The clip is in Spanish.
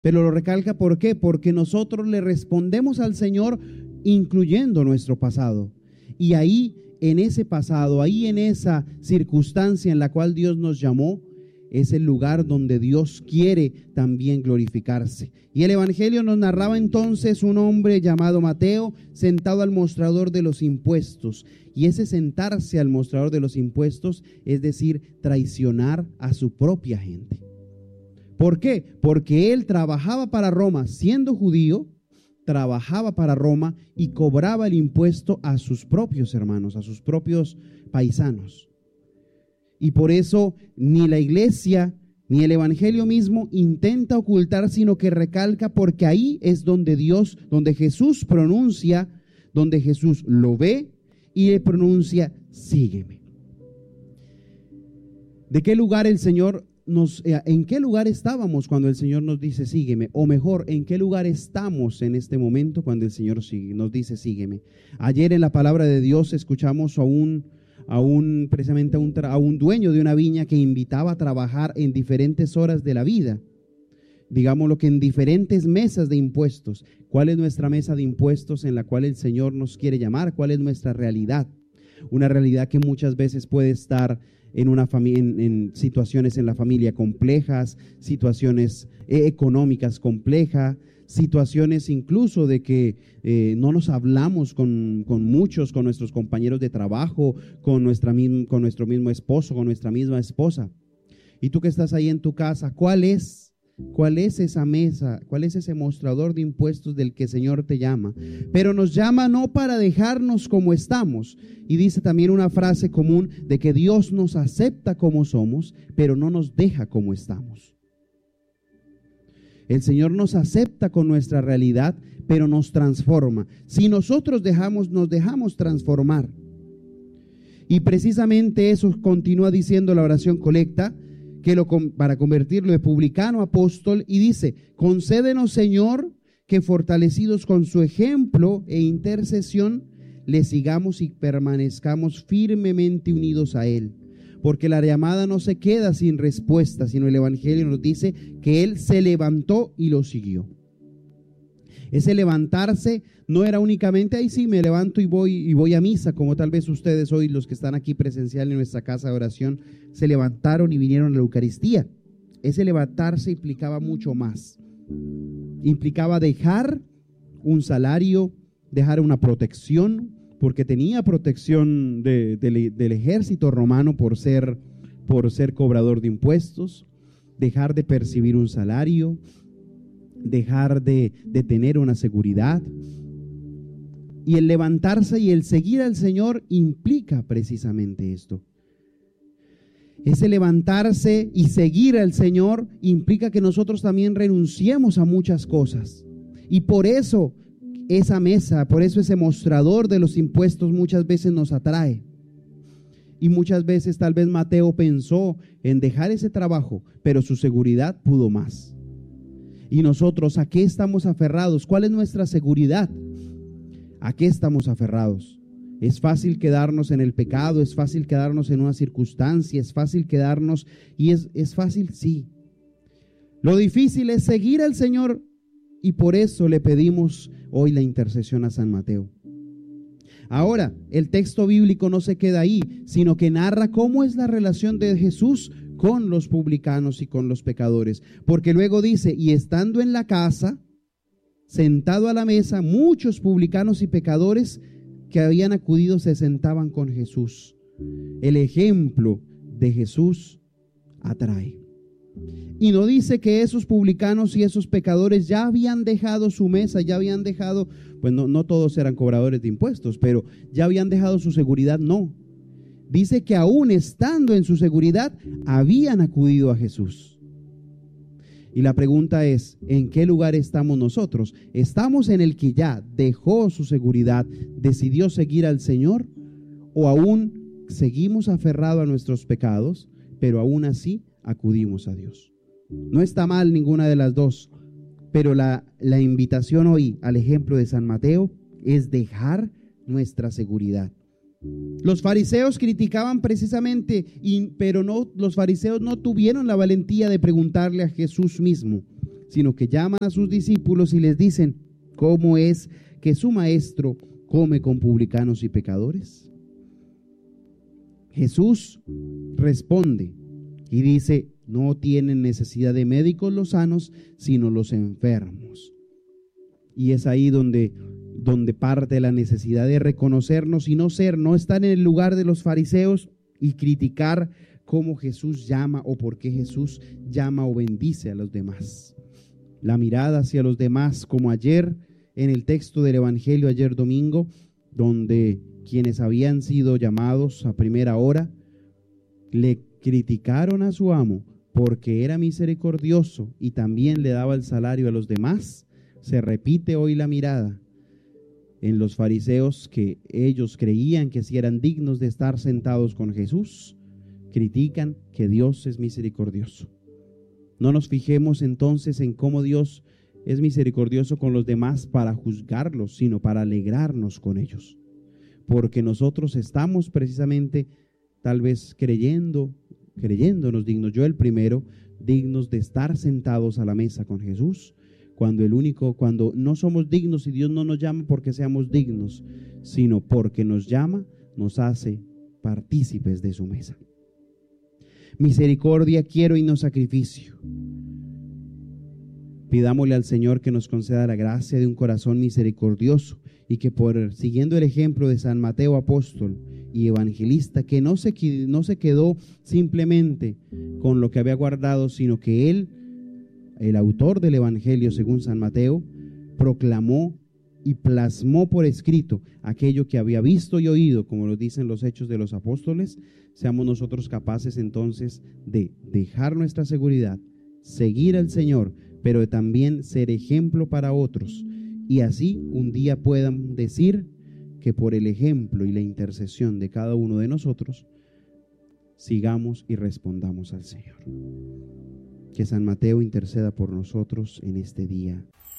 Pero lo recalca, ¿por qué? Porque nosotros le respondemos al Señor incluyendo nuestro pasado. Y ahí, en ese pasado, ahí en esa circunstancia en la cual Dios nos llamó, es el lugar donde Dios quiere también glorificarse. Y el Evangelio nos narraba entonces un hombre llamado Mateo sentado al mostrador de los impuestos. Y ese sentarse al mostrador de los impuestos, es decir, traicionar a su propia gente. ¿Por qué? Porque él trabajaba para Roma, siendo judío, trabajaba para Roma y cobraba el impuesto a sus propios hermanos, a sus propios paisanos. Y por eso ni la iglesia ni el evangelio mismo intenta ocultar, sino que recalca, porque ahí es donde Dios, donde Jesús pronuncia, donde Jesús lo ve y le pronuncia, sígueme. ¿De qué lugar el Señor en qué lugar estábamos cuando el Señor nos dice sígueme? O mejor, ¿en qué lugar estamos en este momento cuando el Señor nos dice sígueme? Ayer en la palabra de Dios escuchamos a un dueño de una viña que invitaba a trabajar en diferentes horas de la vida, digámoslo que en diferentes mesas de impuestos. ¿Cuál es nuestra mesa de impuestos en la cual el Señor nos quiere llamar? ¿Cuál es nuestra realidad? Una realidad que muchas veces puede estar en situaciones en la familia complejas, situaciones económicas complejas, situaciones incluso de que no nos hablamos con muchos, con nuestros compañeros de trabajo, con nuestro mismo esposo, con nuestra misma esposa. Y tú que estás ahí en tu casa, ¿cuál es esa mesa? ¿Cuál es ese mostrador de impuestos del que el Señor te llama? Pero nos llama no para dejarnos como estamos. Y dice también una frase común de que Dios nos acepta como somos, pero no nos deja como estamos. El Señor nos acepta con nuestra realidad, pero nos transforma. Si nosotros nos dejamos transformar. Y precisamente eso continúa diciendo la oración colecta, para convertirlo de publicano a apóstol, y dice, concédenos, Señor, que fortalecidos con su ejemplo e intercesión, le sigamos y permanezcamos firmemente unidos a Él. Porque la llamada no se queda sin respuesta, sino el Evangelio nos dice que Él se levantó y lo siguió. Ese levantarse no era únicamente, ahí sí, me levanto y voy a misa, como tal vez ustedes hoy, los que están aquí presencial en nuestra casa de oración, se levantaron y vinieron a la Eucaristía. Ese levantarse implicaba mucho más. Implicaba dejar un salario, dejar una protección, porque tenía protección del ejército romano por ser cobrador de impuestos, dejar de percibir un salario, dejar de tener una seguridad. Y el levantarse y el seguir al Señor implica precisamente esto. Ese levantarse y seguir al Señor implica que nosotros también renunciemos a muchas cosas. Y por eso esa mesa, por eso ese mostrador de los impuestos muchas veces nos atrae. Y muchas veces tal vez Mateo pensó en dejar ese trabajo, pero su seguridad pudo más. Y nosotros, ¿a qué estamos aferrados? ¿Cuál es nuestra seguridad? ¿A qué estamos aferrados? Es fácil quedarnos en el pecado, es fácil quedarnos en una circunstancia, es fácil quedarnos, y es fácil, sí. Lo difícil es seguir al Señor, y por eso le pedimos hoy la intercesión a San Mateo. Ahora, el texto bíblico no se queda ahí, sino que narra cómo es la relación de Jesús con los publicanos y con los pecadores. Porque luego dice, y estando en la casa, sentado a la mesa, muchos publicanos y pecadores que habían acudido se sentaban con Jesús. El ejemplo de Jesús atrae. Y no dice que esos publicanos y esos pecadores ya habían dejado su mesa, ya habían dejado, pues no todos eran cobradores de impuestos, pero ya habían dejado su seguridad, no. Dice que aún estando en su seguridad, habían acudido a Jesús. Y la pregunta es, ¿en qué lugar estamos nosotros? ¿Estamos en el que ya dejó su seguridad, decidió seguir al Señor? ¿O aún seguimos aferrados a nuestros pecados, pero aún así acudimos a Dios? No está mal ninguna de las dos, pero la invitación hoy al ejemplo de San Mateo es dejar nuestra seguridad. Los fariseos criticaban precisamente, pero los fariseos no tuvieron la valentía de preguntarle a Jesús mismo, sino que llaman a sus discípulos y les dicen, ¿cómo es que su maestro come con publicanos y pecadores? Jesús responde y dice, no tienen necesidad de médicos los sanos, sino los enfermos. Y es ahí donde parte la necesidad de reconocernos y no estar en el lugar de los fariseos y criticar cómo Jesús llama o por qué Jesús llama o bendice a los demás. La mirada hacia los demás, como ayer en el texto del Evangelio, ayer domingo, donde quienes habían sido llamados a primera hora le criticaron a su amo porque era misericordioso y también le daba el salario a los demás. Se repite hoy la mirada en los fariseos, que ellos creían que si eran dignos de estar sentados con Jesús, critican que Dios es misericordioso. No nos fijemos entonces en cómo Dios es misericordioso con los demás para juzgarlos, sino para alegrarnos con ellos. Porque nosotros estamos precisamente tal vez creyéndonos dignos, yo el primero, dignos de estar sentados a la mesa con Jesús, cuando no somos dignos y Dios no nos llama porque seamos dignos, sino porque nos llama, nos hace partícipes de su mesa. Misericordia quiero y no sacrificio. Pidámosle al Señor que nos conceda la gracia de un corazón misericordioso y que siguiendo el ejemplo de San Mateo apóstol y evangelista, que no se quedó simplemente con lo que había guardado, sino que él, el autor del Evangelio según San Mateo, proclamó y plasmó por escrito aquello que había visto y oído, como lo dicen los Hechos de los Apóstoles. Seamos nosotros capaces entonces de dejar nuestra seguridad, seguir al Señor, pero también ser ejemplo para otros, y así un día puedan decir que por el ejemplo y la intercesión de cada uno de nosotros, sigamos y respondamos al Señor. Que San Mateo interceda por nosotros en este día.